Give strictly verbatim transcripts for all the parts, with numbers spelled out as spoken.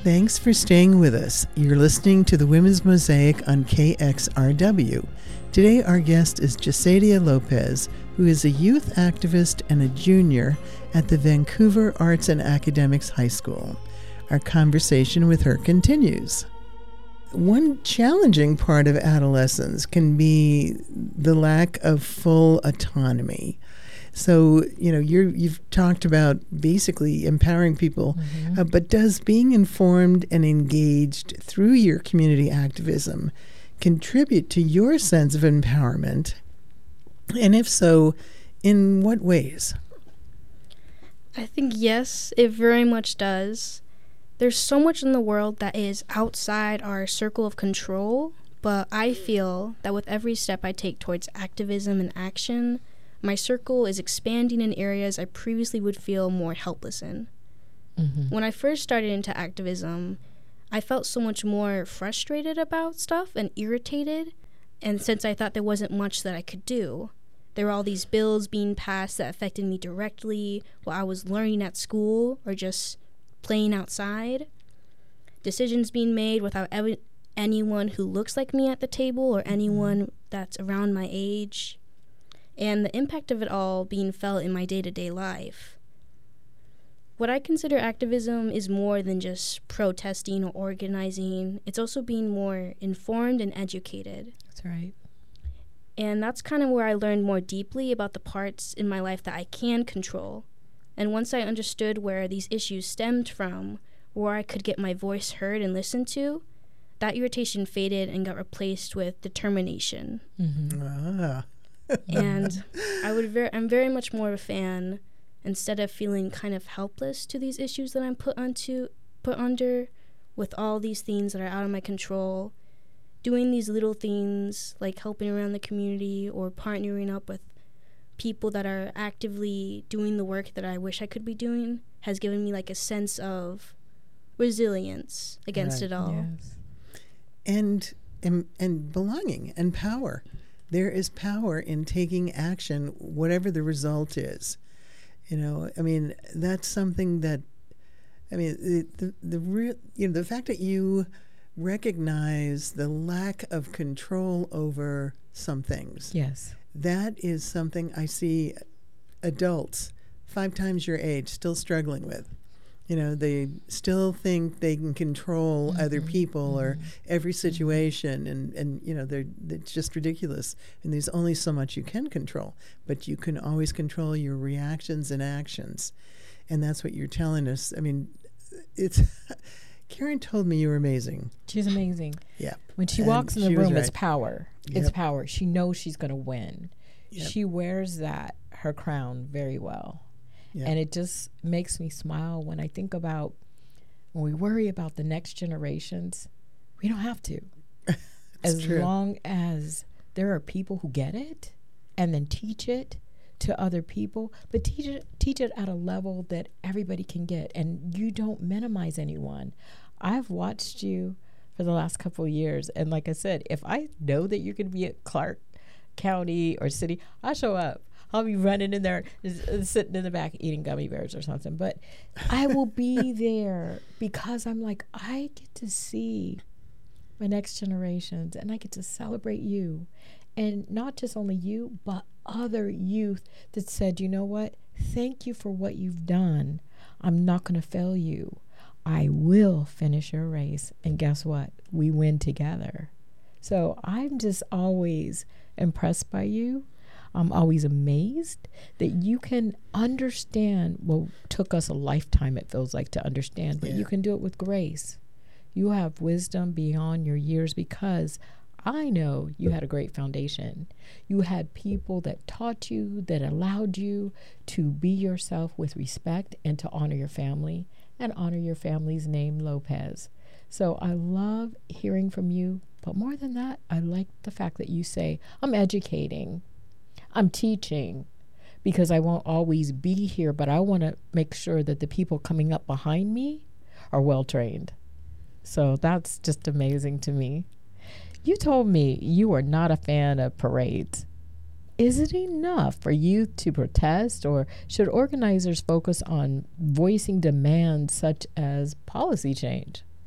Thanks for staying with us. You're listening to the Women's Mosaic on K X R W. Today our guest is Jesadia Lopez, who is a youth activist and a junior at the Vancouver Arts and Academics High School. Our conversation with her continues. One challenging part of adolescence can be the lack of full autonomy. So, you know, you're, you've talked about basically empowering people, mm-hmm. uh, but does being informed and engaged through your community activism contribute to your sense of empowerment? And if so, in what ways? I think yes, it very much does. There's so much in the world that is outside our circle of control, but I feel that with every step I take towards activism and action, my circle is expanding in areas I previously would feel more helpless in. Mm-hmm. When I first started into activism, I felt so much more frustrated about stuff and irritated, and since I thought there wasn't much that I could do, there were all these bills being passed that affected me directly while I was learning at school or just playing outside. Decisions being made without ev- anyone who looks like me at the table or anyone that's around my age. And the impact of it all being felt in my day-to-day life. What I consider activism is more than just protesting or organizing. It's also being more informed and educated. That's right. And that's kind of where I learned more deeply about the parts in my life that I can control. And once I understood where these issues stemmed from, where I could get my voice heard and listened to, that irritation faded and got replaced with determination. Mm-hmm. Ah. And I would ver- I'm very much more of a fan, instead of feeling kind of helpless to these issues that I'm put onto put under with all these things that are out of my control, doing these little things like helping around the community or partnering up with people that are actively doing the work that I wish I could be doing has given me like a sense of resilience against right. it all. Yes. And, and and belonging and power. There is power in taking action, whatever the result is. You know, I mean, that's something that, I mean, the the, the real, you know, the fact that you recognize the lack of control over some things. Yes. That is something I see adults five times your age still struggling with. You know, they still think they can control mm-hmm. other people mm-hmm. or every situation, and, and you know, they're it's just ridiculous. And there's only so much you can control, but you can always control your reactions and actions. And that's what you're telling us. I mean, it's Karen told me you were amazing. She's amazing. Yeah. When she and walks in the room, right. it's power. Yep. It's power. She knows she's going to win. Yep. She wears that, her crown, very well. Yep. And it just makes me smile when I think about when we worry about the next generations. We don't have to. As true. long as there are people who get it and then teach it to other people, but teach it, teach it at a level that everybody can get. And you don't minimize anyone. I've watched you for the last couple of years. And like I said, if I know that you're going to be at Clark County or city, I show up. I'll be running in there, uh, sitting in the back eating gummy bears or something. But I will be there because I'm like, I get to see my next generations and I get to celebrate you. And not just only you, but other youth that said, you know what? Thank you for what you've done. I'm not going to fail you. I will finish your race. And guess what? We win together. So I'm just always impressed by you. I'm always amazed that you can understand what took us a lifetime, it feels like, to understand, but yeah. you can do it with grace. You have wisdom beyond your years because I know you had a great foundation. You had people that taught you, that allowed you to be yourself with respect and to honor your family and honor your family's name, Lopez. So I love hearing from you, but more than that, I like the fact that you say, I'm educating. I'm teaching because I won't always be here, but I want to make sure that the people coming up behind me are well trained. So that's just amazing to me. You told me you are not a fan of parades. Is it enough for youth to protest, or should organizers focus on voicing demands such as policy change?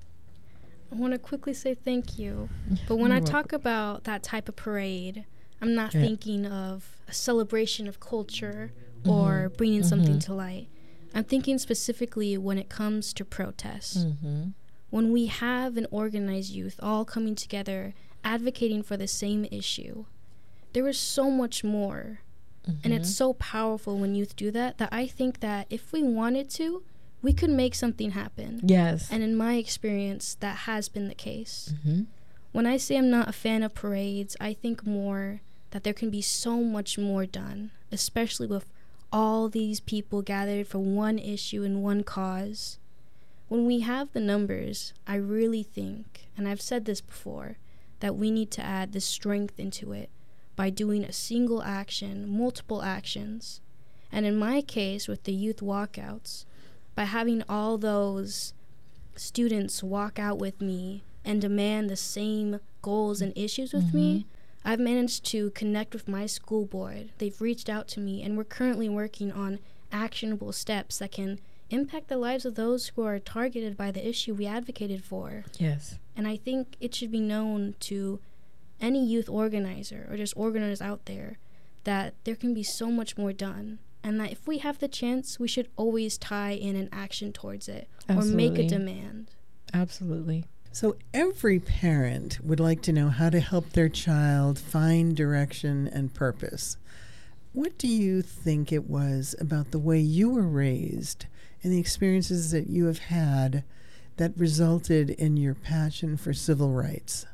I want to quickly say thank you. But when I talk about that type of parade, I'm not yeah. thinking of a celebration of culture mm-hmm. or bringing mm-hmm. something to light. I'm thinking specifically when it comes to protests. Mm-hmm. When we have an organized youth all coming together, advocating for the same issue, there is so much more. Mm-hmm. And it's so powerful when youth do that, that I think that if we wanted to, we could make something happen. Yes. And in my experience, that has been the case. Mm-hmm. When I say I'm not a fan of parades, I think more that there can be so much more done, especially with all these people gathered for one issue and one cause. When we have the numbers, I really think, and I've said this before, that we need to add the strength into it by doing a single action, multiple actions. And in my case, with the youth walkouts, by having all those students walk out with me and demand the same goals and issues with mm-hmm. me, I've managed to connect with my school board. They've reached out to me, and we're currently working on actionable steps that can impact the lives of those who are targeted by the issue we advocated for. Yes. And I think it should be known to any youth organizer or just organizers out there that there can be so much more done, and that if we have the chance, we should always tie in an action towards it. Absolutely. Or make a demand. Absolutely. So every parent would like to know how to help their child find direction and purpose. What do you think it was about the way you were raised and the experiences that you have had that resulted in your passion for civil rights?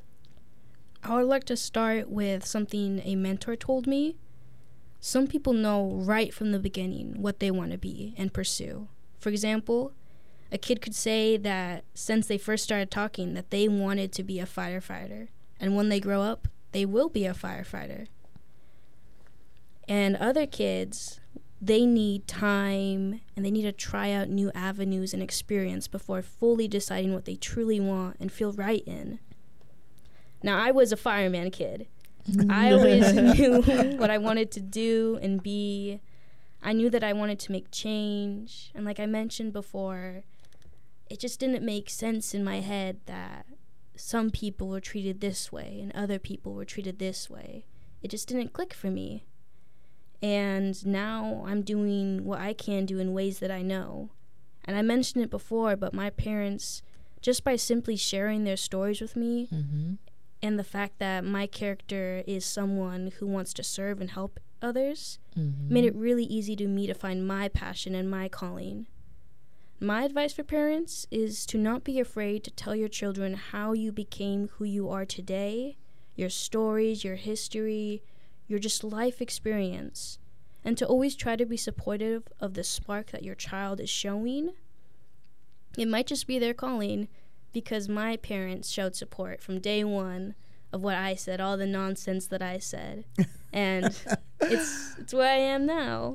I would like to start with something a mentor told me. Some people know right from the beginning what they want to be and pursue. For example, a kid could say that since they first started talking that they wanted to be a firefighter, and when they grow up, they will be a firefighter. And other kids, they need time and they need to try out new avenues and experience before fully deciding what they truly want and feel right in. Now, I was a fireman kid. I always knew what I wanted to do and be. I knew that I wanted to make change. And like I mentioned before, it just didn't make sense in my head that some people were treated this way and other people were treated this way. It just didn't click for me. And now I'm doing what I can do in ways that I know. And I mentioned it before, but my parents, just by simply sharing their stories with me, mm-hmm. and the fact that my character is someone who wants to serve and help others, mm-hmm. made it really easy to me to find my passion and my calling. My advice for parents is to not be afraid to tell your children how you became who you are today, your stories, your history, your just life experience, and to always try to be supportive of the spark that your child is showing. It might just be their calling, because my parents showed support from day one of what I said, all the nonsense that I said. And it's it's where I am now.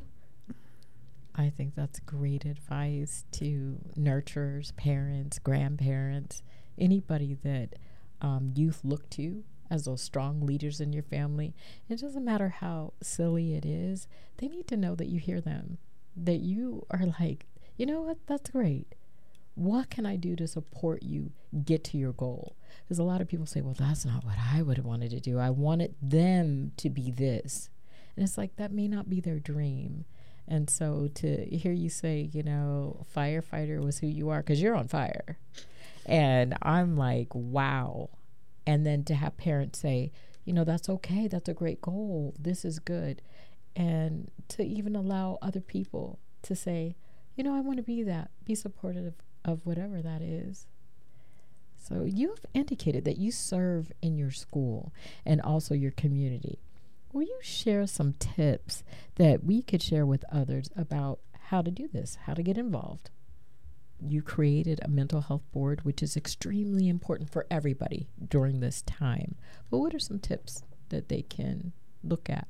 I think that's great advice to nurturers, parents, grandparents, anybody that um, youth look to as those strong leaders in your family. It doesn't matter how silly it is. They need to know that you hear them, that you are like, you know what, that's great. What can I do to support you get to your goal? Because a lot of people say, well, that's not what I would have wanted to do. I wanted them to be this. And it's like, that may not be their dream. And so to hear you say, you know, firefighter was who you are, because you're on fire. And I'm like, wow. And then to have parents say, you know, that's okay. That's a great goal. This is good. And to even allow other people to say, you know, I want to be that. Be supportive of whatever that is. So you've indicated that you serve in your school and also your community. Will you share some tips that we could share with others about how to do this, how to get involved? You created a mental health board, which is extremely important for everybody during this time. But what are some tips that they can look at?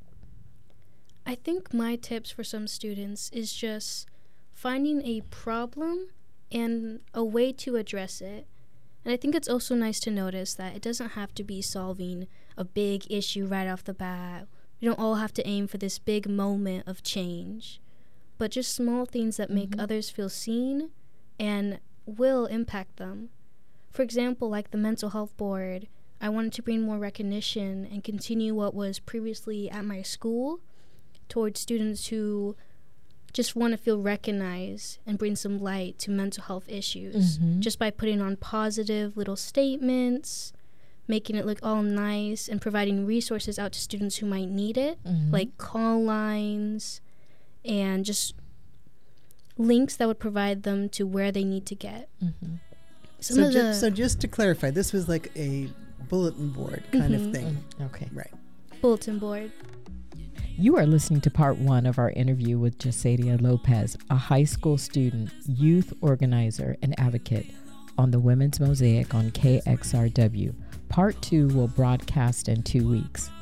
I think my tips for some students is just finding a problem and a way to address it. And I think it's also nice to notice that it doesn't have to be solving a big issue right off the bat. We don't all have to aim for this big moment of change, but just small things that make mm-hmm. others feel seen and will impact them. For example, like the mental health board, I wanted to bring more recognition and continue what was previously at my school towards students who just want to feel recognized and bring some light to mental health issues, Mm-hmm. just by putting on positive little statements, making it look all nice, and providing resources out to students who might need it, Mm-hmm. like call lines and just links that would provide them to where they need to get. Mm-hmm. Some So, of ju- the so just to clarify, this was like a bulletin board kind Mhm. of thing. Mm, okay. Right. bulletin board. You are listening to part one of our interview with Jasadia Lopez, a high school student, youth organizer, and advocate on the Women's Mosaic on K X R W. Part two will broadcast in two weeks.